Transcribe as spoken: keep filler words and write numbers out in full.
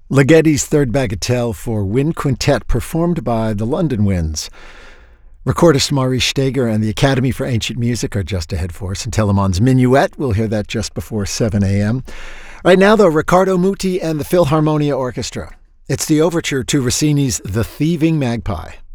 Ligeti's Third Bagatelle for Wind Quintet, performed by the London Winds. Recordist Maurice Steger and the Academy for Ancient Music are just ahead for us. And Telemann's Minuet, we'll hear that just before seven a.m. Right now, though, Riccardo Muti and the Philharmonia Orchestra. It's the overture to Rossini's The Thieving Magpie.